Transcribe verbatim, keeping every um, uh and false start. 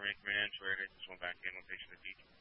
Primary Command, Swear, just went back in, location of beach.